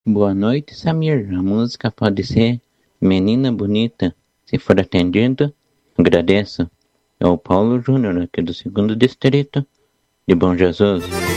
Boa noite, Samir. A música pode ser Menina Bonita. Se for atendido, agradeço. É o Paulo Júnior, aqui do 2º Distrito de Bom Jesus.